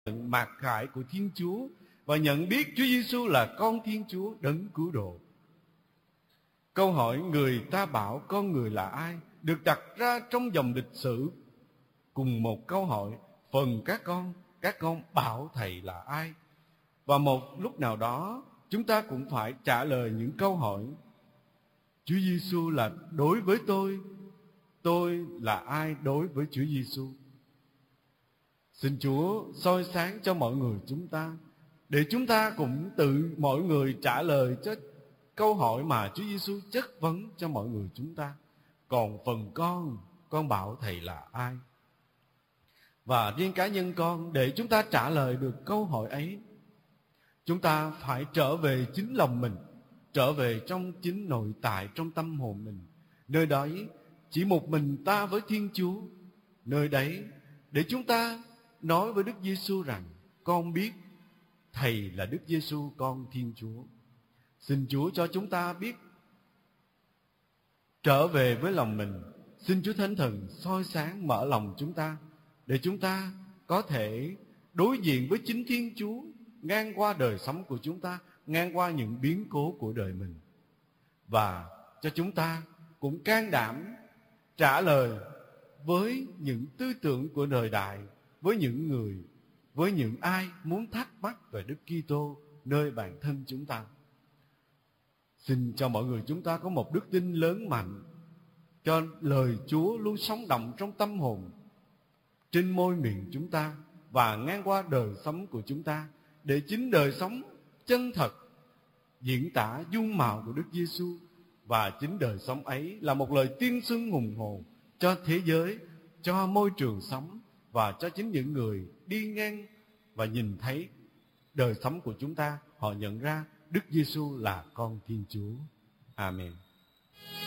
mặc khải của Thiên Chúa và nhận biết Chúa Giêsu là con Thiên Chúa đấng cứu độ. Câu hỏi người ta bảo con người là ai được đặt ra trong dòng lịch sử cùng một câu hỏi phần các con bảo thầy là ai. Và một lúc nào đó chúng ta cũng phải trả lời những câu hỏi. Chúa Giêsu là đối với tôi là ai đối với Chúa Giêsu? Xin Chúa soi sáng cho mọi người chúng ta, để chúng ta cũng tự mọi người trả lời cho câu hỏi mà Chúa Giêsu chất vấn cho mọi người chúng ta. Còn phần con bảo thầy là ai? Và riêng cá nhân con, để chúng ta trả lời được câu hỏi ấy, chúng ta phải trở về chính lòng mình, trở về trong chính nội tại, trong tâm hồn mình. Nơi đấy chỉ một mình ta với Thiên Chúa. Nơi đấy để chúng ta nói với Đức Giêsu rằng con biết thầy là Đức Giêsu, con Thiên Chúa. Xin Chúa cho chúng ta biết trở về với lòng mình. Xin Chúa Thánh Thần soi sáng mở lòng chúng ta, để chúng ta có thể đối diện với chính Thiên Chúa ngang qua đời sống của chúng ta, ngang qua những biến cố của đời mình. Và cho chúng ta cũng can đảm trả lời với những tư tưởng của thời đại, với những ai muốn thắc mắc về Đức Kitô nơi bản thân chúng ta. Xin cho mọi người chúng ta có một đức tin lớn mạnh, cho lời Chúa luôn sống động trong tâm hồn, trên môi miệng chúng ta và ngang qua đời sống của chúng ta, để chính đời sống chân thật diễn tả dung mạo của Đức Giêsu. Và chính đời sống ấy là một lời tuyên xưng hùng hồn cho thế giới, cho môi trường sống và cho chính những người đi ngang và nhìn thấy đời sống của chúng ta, họ nhận ra Đức Giêsu là con Thiên Chúa. Amen.